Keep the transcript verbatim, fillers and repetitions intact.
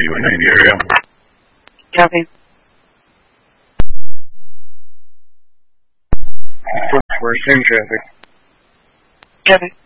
you in the area? Copy. We're seeing traffic. Copy.